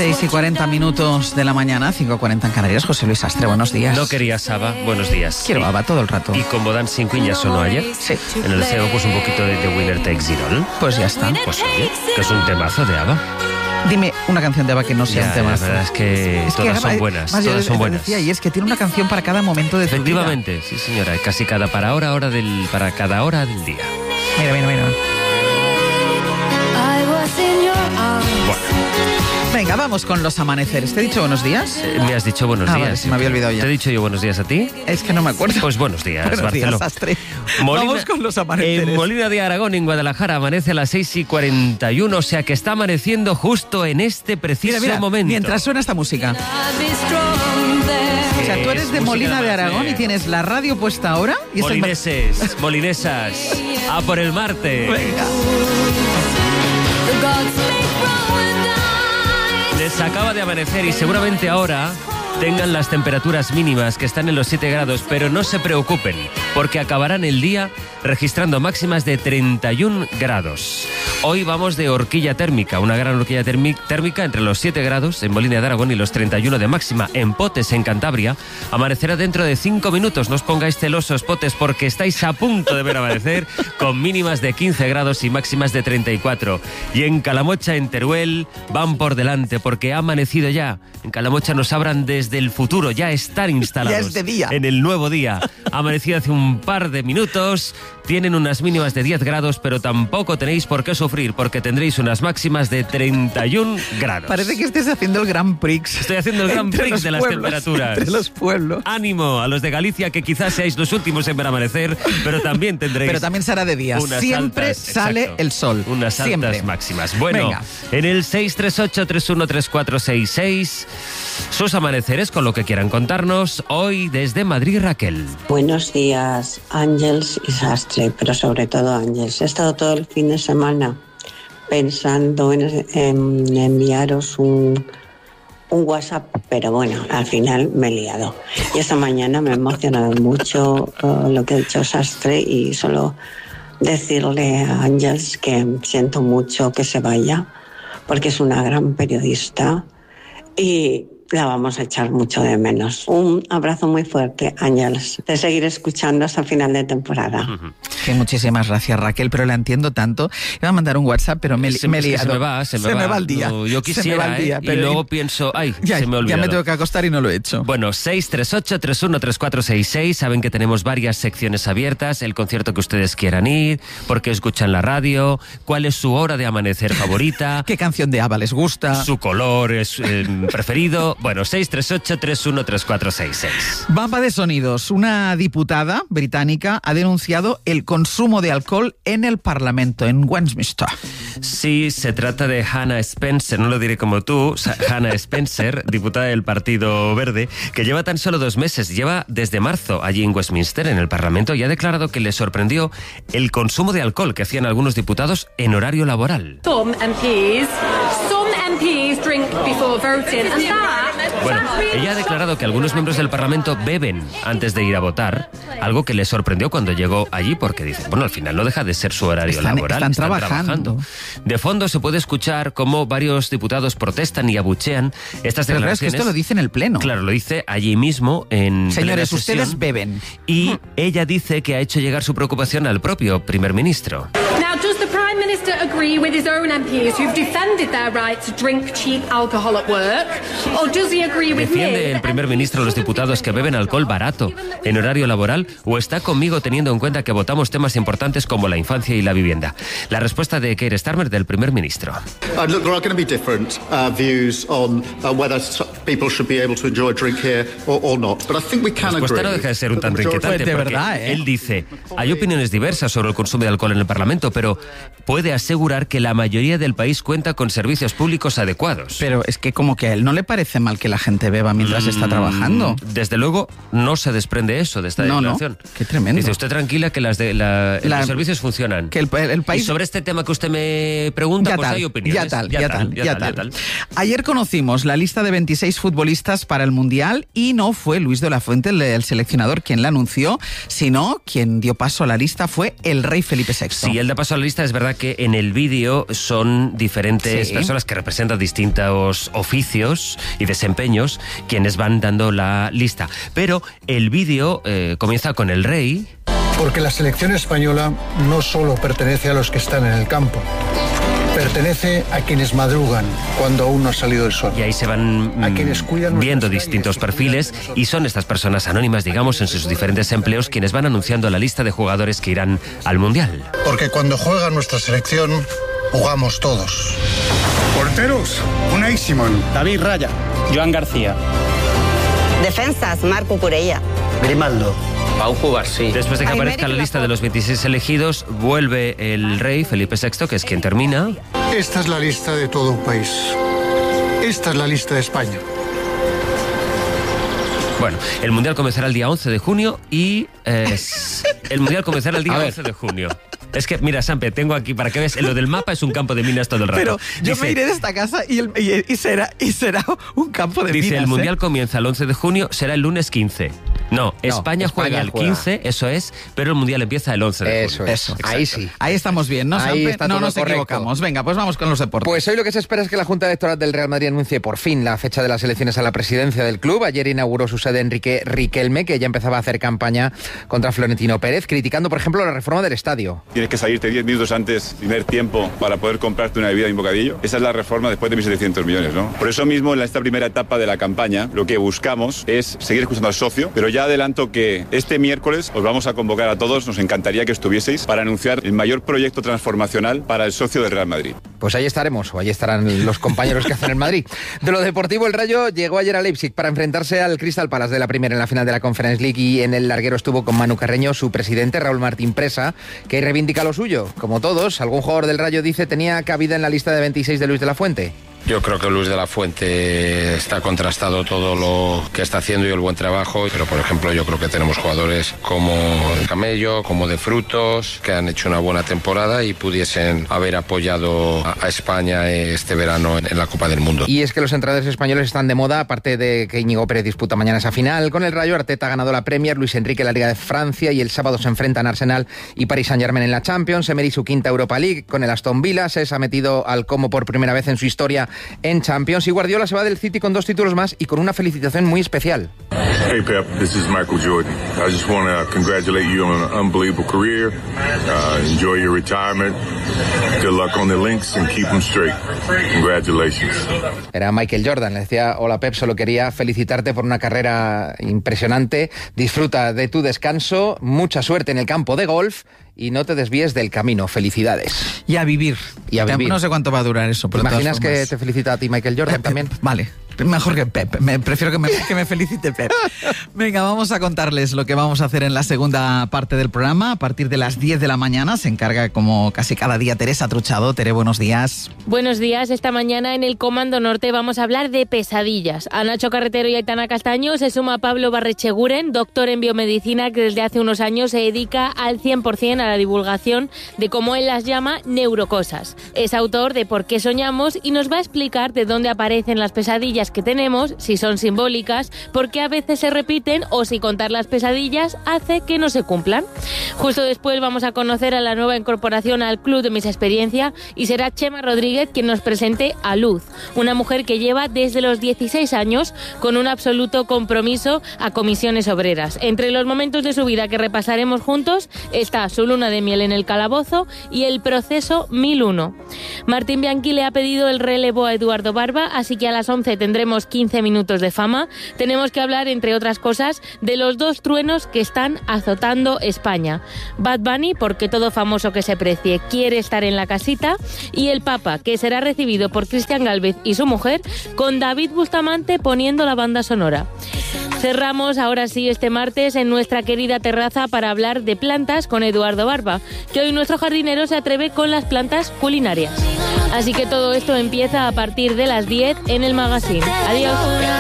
6:40 de la mañana, 5:40 en Canarias. José Luis Astre, buenos días. No querías Aba, buenos días. Quiero Aba todo el rato. Y como Dancing Queen ya sonó ayer, sí, en el CEO pues un poquito de The Winner Takes It All. Pues ya está. Pues oye, que es un temazo de Aba. Dime una canción de Aba que no sea un temazo. La verdad es que todas son buenas, todas son buenas. Decía, y es que tiene una canción para cada momento de tu vida. Efectivamente, sí señora, casi para cada hora del día. Mira. Bueno. Venga, vamos con los amaneceres. ¿Te he dicho buenos días? Me has dicho buenos días. Vale, se me había olvidado ya. ¿Te he dicho yo buenos días a ti? Es que no me acuerdo. Pues buenos días, buenos Barceló. días, Astre. Vamos con los amaneceres. En Molina de Aragón, en Guadalajara, amanece a las 6:41, o sea que está amaneciendo justo en este preciso momento. Mientras suena esta música. O sea, tú eres de Molina de Aragón y tienes la radio puesta ahora. Y Molineses, molinesas, a por el martes. Venga. Les acaba de amanecer y seguramente ahora tengan las temperaturas mínimas que están en los 7 grados, pero no se preocupen, porque acabarán el día registrando máximas de 31 grados. Hoy vamos de horquilla térmica, una gran horquilla térmica entre los 7 grados en Molina de Aragón y los 31 de máxima en Potes, en Cantabria. Amanecerá dentro de 5 minutos. No os pongáis celosos, Potes, porque estáis a punto de ver amanecer con mínimas de 15 grados y máximas de 34. Y en Calamocha, en Teruel, van por delante porque ha amanecido ya. En Calamocha nos abran desde el futuro, ya están instalados. Ya es de día. En el nuevo día. Ha amanecido hace un par de minutos. Tienen unas mínimas de 10 grados, pero tampoco tenéis por qué sufrir, porque tendréis unas máximas de 31 grados. Parece que estés haciendo el Grand Prix. Estoy haciendo el Grand Prix de las temperaturas. Entre los pueblos. Ánimo a los de Galicia, que quizás seáis los últimos en ver amanecer, pero también tendréis... Pero también será de día. Siempre sale el sol. Unas altas máximas. Bueno, venga. En el 638-313466, sus amaneceres con lo que quieran contarnos. Hoy desde Madrid, Raquel. Buenos días, Ángels y Sastre, pero sobre todo Ángels. He estado todo el fin de semana pensando en enviaros un WhatsApp, pero bueno, al final me he liado. Y esta mañana me ha emocionado mucho lo que ha dicho Sastre, y solo decirle a Ángels que siento mucho que se vaya, porque es una gran periodista y la vamos a echar mucho de menos. Un abrazo muy fuerte, Ángels. De seguir escuchando hasta final de temporada. Que muchísimas gracias, Raquel, pero la entiendo tanto. Iba a mandar un WhatsApp, pero me he liado. Se me va el día. No, yo quisiera, se me va el día, pero y luego pienso, se me ha olvidado. Ya me tengo que acostar y no lo he hecho. Bueno, 638-313466. Saben que tenemos varias secciones abiertas. El concierto que ustedes quieran ir, por qué escuchan la radio, cuál es su hora de amanecer favorita. ¿Qué canción de ABBA les gusta? Su color es preferido. Bueno, 638-313466. Bamba de sonidos. Una diputada británica ha denunciado el consumo de alcohol en el Parlamento, en Westminster. Sí, se trata de Hannah Spencer, no lo diré como tú, Hannah Spencer, diputada del Partido Verde, que lleva tan solo 2 meses, lleva desde marzo allí en Westminster, en el Parlamento, y ha declarado que le sorprendió el consumo de alcohol que hacían algunos diputados en horario laboral. Some MPs drink before voting, and that... Bueno, ella ha declarado que algunos miembros del Parlamento beben antes de ir a votar, algo que le sorprendió cuando llegó allí, porque dice, bueno, al final no deja de ser su horario laboral. Están trabajando. De fondo se puede escuchar cómo varios diputados protestan y abuchean estas declaraciones. Pero claro, es que esto lo dice en el Pleno. Claro, lo dice allí mismo en Señores, ustedes beben. Y ella dice que ha hecho llegar su preocupación al propio primer ministro. Now, does the Prime Minister agree with his own MPs who've defended their right to drink cheap alcohol at work? Or does he agree with me? ¿Defiende el primer ministro a los diputados que beben alcohol barato en horario laboral, o está conmigo teniendo en cuenta que votamos temas importantes como la infancia y la vivienda? La respuesta de Keir Starmer, del primer ministro. Look, there are going to be different views on whether people should be able to enjoy a drink here or not, but I think we can agree. La respuesta no deja de ser un tanto inquietante, de porque verdad, él dice, hay opiniones diversas sobre el consumo de alcohol en el Parlamento, pero puede asegurar que la mayoría del país cuenta con servicios públicos adecuados. Pero es que como que a él no le parece mal que la gente beba mientras está trabajando. Desde luego no se desprende eso de esta declaración. No, qué tremendo. Dice usted tranquila que los servicios funcionan. Que el país... Y sobre este tema que usted me pregunta, ya pues tal, hay opiniones. Ya tal. Ayer conocimos la lista de 26 futbolistas para el Mundial y no fue Luis de la Fuente, el seleccionador, quien la anunció, sino quien dio paso a la lista fue el rey Felipe VI. Sí, él da paso a la lista. Es verdad que en el vídeo son diferentes personas que representan distintos oficios y desempeños quienes van dando la lista. Pero el vídeo comienza con el rey. Porque la selección española no solo pertenece a los que están en el campo, pertenece a quienes madrugan cuando aún no ha salido el sol. Y ahí se van viendo distintos perfiles y son estas personas anónimas, digamos, en sus diferentes empleos quienes van anunciando la lista de jugadores que irán al Mundial. Porque cuando juega nuestra selección, jugamos todos. Porteros, Unai Simón, David Raya, Joan García. Defensas, Marco Curella. Grimaldo. Pau Cubarsí. Después de que aparezca la lista de los 26 elegidos, vuelve el rey Felipe VI, que es quien termina. Esta es la lista de todo un país. Esta es la lista de España. Bueno, el Mundial comenzará el día 11 de junio y... el Mundial comenzará el día 11 de junio. Es que, mira, Sampe, tengo aquí, para que veas, lo del mapa es un campo de minas todo el rato. Pero yo me iré de esta casa y será un campo de minas. Dice, el Mundial comienza el 11 de junio, será el lunes 15. No, España juega el 15, eso es, pero el Mundial empieza el 11 de junio. Eso, ahí sí. Ahí estamos bien, ¿no, Ahí Sampe? está No todo nos correcto. equivocamos. Venga, pues vamos con los deportes. Pues hoy lo que se espera es que la Junta Electoral del Real Madrid anuncie por fin la fecha de las elecciones a la presidencia del club. Ayer inauguró su sede Enrique Riquelme, que ya empezaba a hacer campaña contra Florentino Pérez, criticando, por ejemplo, la reforma del estadio. Tienes que salirte 10 minutos antes, tener tiempo para poder comprarte una bebida y un bocadillo. Esa es la reforma después de 1.700 millones, ¿no? Por eso mismo, en esta primera etapa de la campaña, lo que buscamos es seguir escuchando al socio, pero ya adelanto que este miércoles os vamos a convocar a todos, nos encantaría que estuvieseis, para anunciar el mayor proyecto transformacional para el socio del Real Madrid. Pues ahí estaremos, o ahí estarán los compañeros que hacen el Madrid. De lo deportivo, el Rayo llegó ayer a Leipzig para enfrentarse al Crystal Palace de la Premier en la final de la Conference League, y en el larguero estuvo con Manu Carreño su presidente, Raúl Martín Presa, que reivindica lo suyo. Como todos, algún jugador del Rayo dice tenía cabida en la lista de 26 de Luis de la Fuente. Yo creo que Luis de la Fuente está contrastado todo lo que está haciendo y el buen trabajo, pero por ejemplo yo creo que tenemos jugadores como el Camello, como de Frutos, que han hecho una buena temporada y pudiesen haber apoyado a España este verano en la Copa del Mundo. Y es que los entrenadores españoles están de moda, aparte de que Íñigo Pérez disputa mañana esa final. Con el Rayo, Arteta ha ganado la Premier, Luis Enrique la Liga de Francia, y el sábado se enfrentan Arsenal y Paris Saint-Germain en la Champions. Emery su quinta Europa League. Con el Aston Villa se ha metido al Como por primera vez en su historia en Champions, y Guardiola se va del City con 2 títulos más y con una felicitación muy especial. Hey Pep, this is Michael Jordan. I just want to congratulate you on an unbelievable career. Enjoy your retirement. Good luck on the links and keep them straight. Congratulations. Era Michael Jordan, le decía, hola Pep, solo quería felicitarte por una carrera impresionante. Disfruta de tu descanso, mucha suerte en el campo de golf y no te desvíes del camino. Felicidades. Y a vivir. Y a vivir. No sé cuánto va a durar eso. ¿Te imaginas que te felicita a ti Michael Jordan también? Vale. Mejor que Pep. Prefiero que me felicite Pep. Venga, vamos a contarles lo que vamos a hacer en la segunda parte del programa. A partir de las 10 de la mañana se encarga, como casi cada día, Teresa Truchado. Tere, buenos días. Buenos días. Esta mañana en el Comando Norte vamos a hablar de pesadillas. A Nacho Carretero y Aitana Castaño se suma Pablo Barrecheguren, doctor en biomedicina, que desde hace unos años se dedica al 100% a la divulgación de, como él las llama, neurocosas. Es autor de Por qué soñamos y nos va a explicar de dónde aparecen las pesadillas que tenemos, si son simbólicas, por qué a veces se repiten o si contar las pesadillas hace que no se cumplan. Justo después vamos a conocer a la nueva incorporación al Club de Mis Experiencia y será Chema Rodríguez quien nos presente a Luz, una mujer que lleva desde los 16 años con un absoluto compromiso a comisiones obreras. Entre los momentos de su vida que repasaremos juntos está su luna de miel en el calabozo y el proceso 1001. Martín Bianchi le ha pedido el relevo a Eduardo Barba, así que a las 11 tendremos 15 minutos de fama. Tenemos que hablar, entre otras cosas, de los 2 truenos que están azotando España. Bad Bunny, porque todo famoso que se precie quiere estar en la casita, y el Papa, que será recibido por Cristian Gálvez y su mujer, con David Bustamante poniendo la banda sonora. Cerramos ahora sí este martes en nuestra querida terraza para hablar de plantas con Eduardo Barba, que hoy nuestro jardinero se atreve con las plantas culinarias. Así que todo esto empieza a partir de las 10 en el Magazine. Adiós.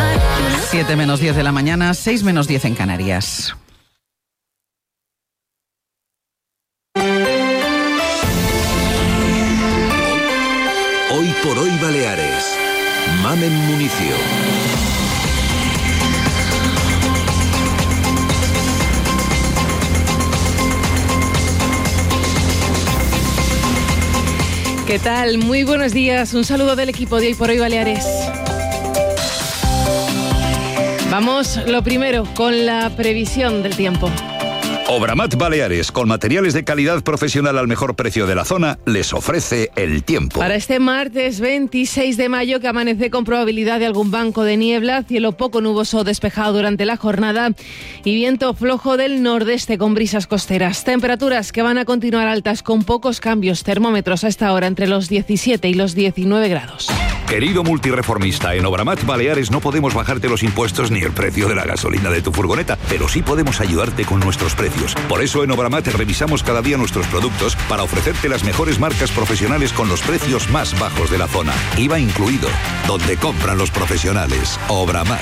7 menos 10 de la mañana, 6 menos 10 en Canarias. Hoy por hoy Baleares. Mamen Municio. ¿Qué tal? Muy buenos días. Un saludo del equipo de Hoy por Hoy Baleares. Vamos, lo primero, con la previsión del tiempo. Obramat Baleares, con materiales de calidad profesional al mejor precio de la zona, les ofrece el tiempo. Para este martes 26 de mayo, que amanece con probabilidad de algún banco de niebla, cielo poco nuboso despejado durante la jornada y viento flojo del nordeste con brisas costeras. Temperaturas que van a continuar altas con pocos cambios, termómetros a esta hora entre los 17 y los 19 grados. Querido multireformista, en Obramat Baleares no podemos bajarte los impuestos ni el precio de la gasolina de tu furgoneta, pero sí podemos ayudarte con nuestros precios. Por eso en Obramat revisamos cada día nuestros productos para ofrecerte las mejores marcas profesionales con los precios más bajos de la zona. IVA incluido, donde compran los profesionales. Obramat.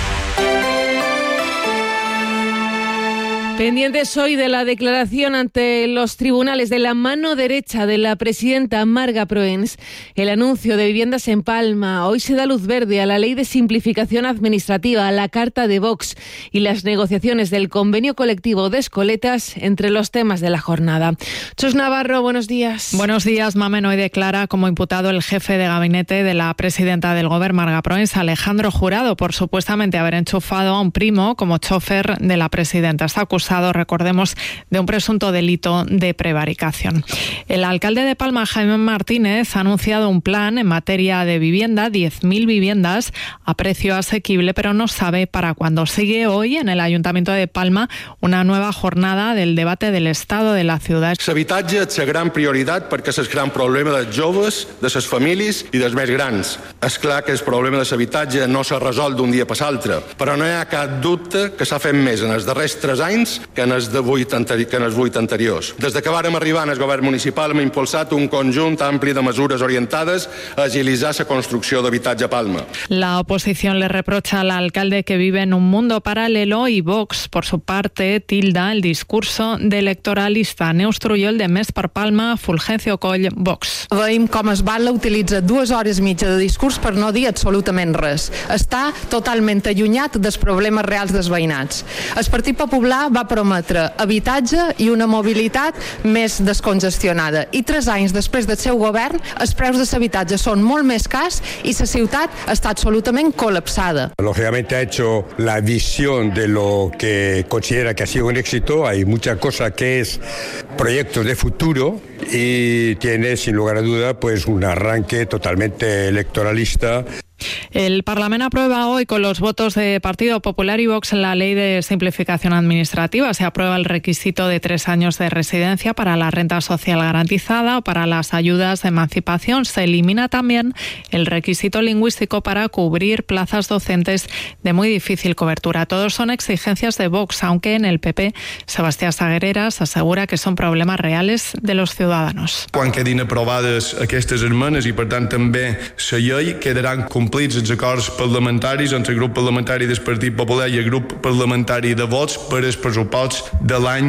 Pendientes hoy de la declaración ante los tribunales de la mano derecha de la presidenta Marga Proens. El anuncio de viviendas en Palma. Hoy se da luz verde a la ley de simplificación administrativa, a la carta de Vox y las negociaciones del convenio colectivo de escoletas entre los temas de la jornada. Chus Navarro, buenos días. Buenos días. Mamen hoy declara como imputado el jefe de gabinete de la presidenta del Gobierno, Marga Proens, Alejandro Jurado, por supuestamente haber enchufado a un primo como chofer de la presidenta. Está acusado, recordemos, de un presunto delito de prevaricación. El alcalde de Palma, Jaime Martínez, ha anunciado un plan en materia de vivienda, 10.000 viviendas a precio asequible, pero no sabe para cuándo. Sigue hoy en el Ayuntamiento de Palma una nueva jornada del debate del estado de la ciudad. L'habitatge és la gran prioritat perquè és el gran problema dels joves, de les famílies i dels més grans. És clar que el problema de l'habitatge no se resol d'un dia per l'altre, però no hi ha cap dubte que s'ha fet més en els darrers 3 anys que en els 8 anteriors. Des que vàrem arribar en el govern municipal hem impulsat un conjunt ampli de mesures orientades a agilitzar la construcció d'habitatge a Palma. La oposición le reprocha al alcalde que vive en un mundo paralelo y Vox, por su parte, tilda el discurso de electoralista. Neus Trullol, de Més per Palma, Fulgencio Coll, Vox. Veiem com es Bala utilitza 2 hores i mitja de discurs per no dir absolutament res. Està totalment allunyat dels problemes reals dels veïnats. El Partit Popular va prometre habitatge i una mobilitat més descongestionada. I 3 anys després del seu govern, els preus de l'habitatge són molt més cars i la ciutat està absolutament col·lapsada. Lógicamente ha hecho la visión de lo que considera que ha sido un éxito. Hay mucha cosa que es proyectos de futuro y tiene, sin lugar a duda, pues un arranque totalmente electoralista. El Parlamento aprueba hoy con los votos de Partido Popular y Vox la ley de simplificación administrativa. Se aprueba el requisito de 3 años de residencia para la renta social garantizada o para las ayudas de emancipación. Se elimina también el requisito lingüístico para cubrir plazas docentes de muy difícil cobertura. Todos son exigencias de Vox, aunque en el PP Sebastián Saguereras asegura que son problemas reales de los ciudadanos. Quan quedin aprovades aquestes esmenes i, per tant, també la llei, quedaran complits els acords parlamentaris entre el grup parlamentari del Partit Popular i el grup parlamentari de Vox per als pressuposts de l'any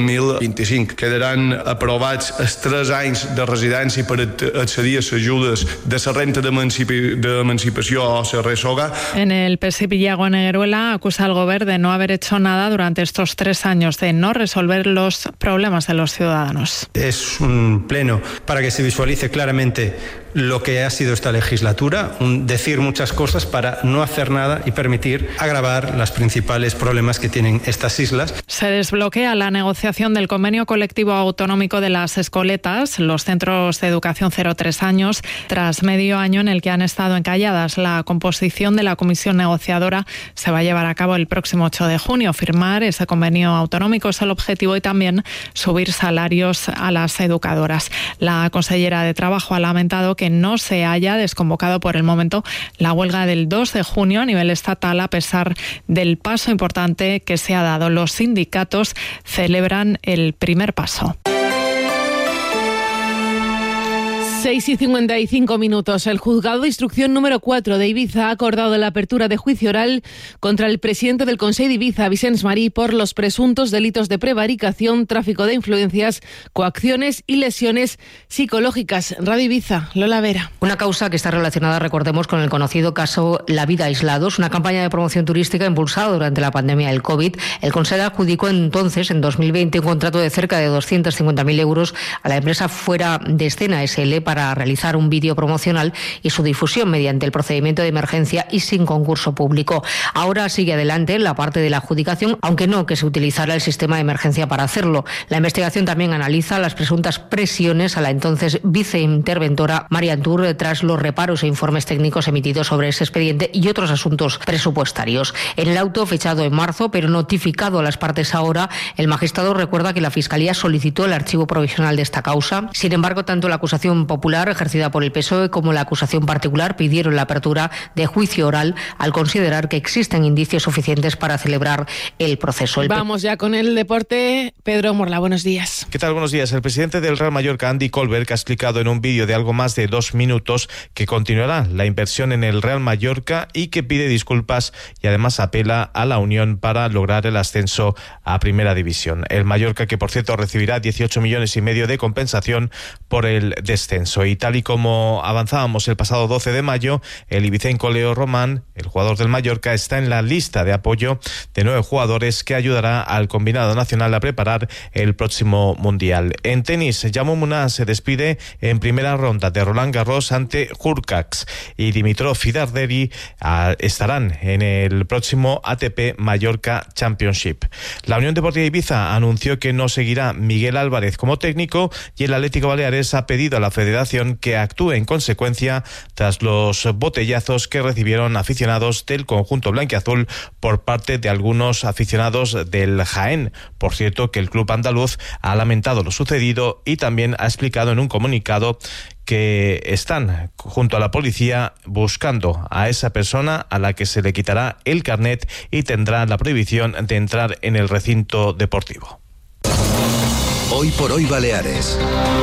2025. Quedaran aprovats els 3 anys de residència per accedir a les ajudes de la renta d'emancipació o la resoga. En el PSI Villago en Egueruela acusa al Gobierno de no haber hecho nada durante estos 3 años, de no resolver los problemas de los ciudadanos. Es un pleno para que se visualice claramente lo que ha sido esta legislatura, decir muchas cosas para no hacer nada y permitir agravar los principales problemas que tienen estas islas. Se desbloquea la negociación del convenio colectivo autonómico de las escoletas, los centros de educación 0-3 años, tras medio año en el que han estado encalladas. La composición de la comisión negociadora se va a llevar a cabo el próximo 8 de junio. Firmar ese convenio autonómico es el objetivo y también subir salarios a las educadoras. La consellera de Trabajo ha lamentado que no se haya desconvocado por el momento la huelga del 2 de junio a nivel estatal, a pesar del paso importante que se ha dado. Los sindicatos celebran el primer paso. 6:55. El juzgado de instrucción número 4 de Ibiza ha acordado la apertura de juicio oral contra el presidente del Consell de Ibiza, Vicenç Marí, por los presuntos delitos de prevaricación, tráfico de influencias, coacciones y lesiones psicológicas. Radio Ibiza, Lola Vera. Una causa que está relacionada, recordemos, con el conocido caso La Vida Aislados, una campaña de promoción turística impulsada durante la pandemia del COVID. El Consell adjudicó entonces, en 2020, un contrato de cerca de 250.000 euros a la empresa Fuera de Escena SL para realizar un vídeo promocional y su difusión mediante el procedimiento de emergencia y sin concurso público. Ahora sigue adelante la parte de la adjudicación, aunque no que se utilizara el sistema de emergencia para hacerlo. La investigación también analiza las presuntas presiones a la entonces viceinterventora Marian Tour tras los reparos e informes técnicos emitidos sobre ese expediente y otros asuntos presupuestarios. En el auto fechado en marzo, pero notificado a las partes ahora, el magistrado recuerda que la Fiscalía solicitó el archivo provisional de esta causa. Sin embargo, tanto la acusación popular ejercida por el PSOE como la acusación particular pidieron la apertura de juicio oral al considerar que existen indicios suficientes para celebrar el proceso. Vamos ya con el deporte. Pedro Morla, buenos días. ¿Qué tal? Buenos días. El presidente del Real Mallorca, Andy Colbert, ha explicado en un vídeo de algo más de 2 minutos que continuará la inversión en el Real Mallorca y que pide disculpas y además apela a la unión para lograr el ascenso a Primera División. El Mallorca, que por cierto recibirá 18,5 millones de compensación por el descenso. Y tal y como avanzábamos el pasado 12 de mayo, el ibicenco Leo Román, el jugador del Mallorca, está en la lista de apoyo de 9 jugadores que ayudará al combinado nacional a preparar el próximo Mundial. En tenis, Jaume Munar se despide en primera ronda de Roland Garros ante Hurkacz y Dimitrov y Darderi estarán en el próximo ATP Mallorca Championship. La Unión Deportiva Ibiza anunció que no seguirá Miguel Álvarez como técnico y el Atlético Baleares ha pedido a la Federación que actúe en consecuencia tras los botellazos que recibieron aficionados del conjunto blanquiazul por parte de algunos aficionados del Jaén. Por cierto, que el club andaluz ha lamentado lo sucedido y también ha explicado en un comunicado que están junto a la policía buscando a esa persona a la que se le quitará el carnet y tendrá la prohibición de entrar en el recinto deportivo. Hoy por hoy Baleares.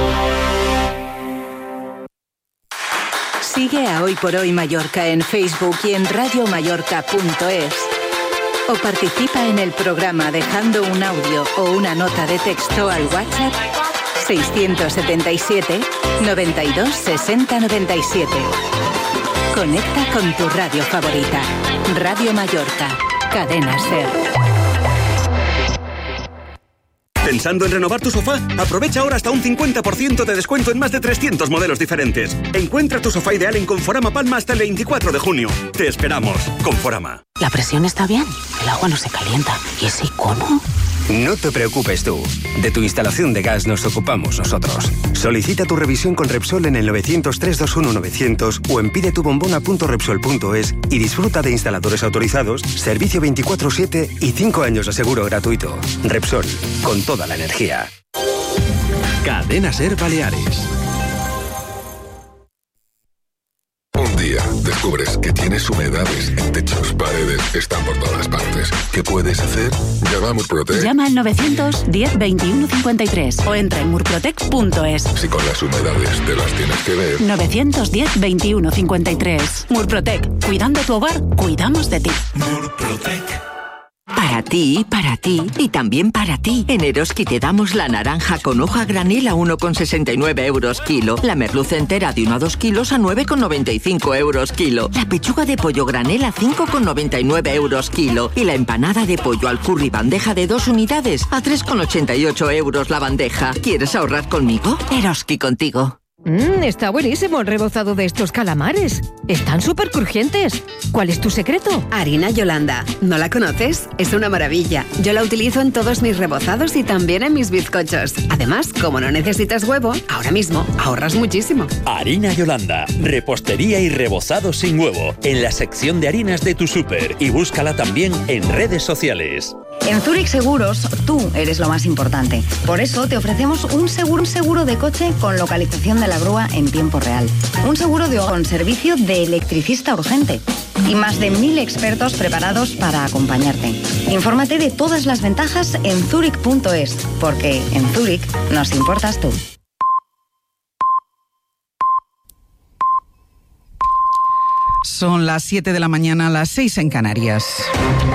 Sigue a Hoy por Hoy Mallorca en Facebook y en radiomallorca.es. O participa en el programa dejando un audio o una nota de texto al WhatsApp 677 92 60 97. Conecta con tu radio favorita. Radio Mallorca. Cadena SER. ¿Pensando en renovar tu sofá? Aprovecha ahora hasta un 50% de descuento en más de 300 modelos diferentes. Encuentra tu sofá ideal en Conforama Palma hasta el 24 de junio. Te esperamos. Conforama. La presión está bien, el agua no se calienta. ¿Y ese icono? No te preocupes tú. De tu instalación de gas nos ocupamos nosotros. Solicita tu revisión con Repsol en el 900-321-900 o en pidetubombona.repsol.es y disfruta de instaladores autorizados, servicio 24/7 y 5 años de seguro gratuito. Repsol, con toda la energía. Cadena SER Baleares. Un día descubres que tienes humedades en techos, paredes, están por todas partes. ¿Qué puedes hacer? Llama a Murprotec. Llama al 910 21 53 o entra en murprotec.es. Si con las humedades te las tienes que ver. 910 21 53. Murprotec. Cuidando tu hogar, cuidamos de ti. Murprotec. Para ti y también para ti. En Eroski te damos la naranja con hoja granel a 1,69 euros kilo. La merluza entera de 1 a 2 kilos a 9,95 euros kilo. La pechuga de pollo granel a 5,99 euros kilo. Y la empanada de pollo al curry bandeja de 2 unidades a 3,88 euros la bandeja. ¿Quieres ahorrar conmigo? Eroski contigo. Está buenísimo el rebozado de estos calamares. Están súper crujientes. ¿Cuál es tu secreto? Harina Yolanda. ¿No la conoces? Es una maravilla. Yo la utilizo en todos mis rebozados y también en mis bizcochos. Además, como no necesitas huevo, ahora mismo ahorras muchísimo. Harina Yolanda. Repostería y rebozado sin huevo. En la sección de harinas de tu súper. Y búscala también en redes sociales. En Zurich Seguros, tú eres lo más importante. Por eso te ofrecemos un seguro de coche con localización de la grúa en tiempo real. Un seguro de hogar con servicio de electricista urgente. Y más de 1000 expertos preparados para acompañarte. Infórmate de todas las ventajas en Zurich.es, porque en Zurich nos importas tú. Son las 7 de la mañana, las 6 en Canarias.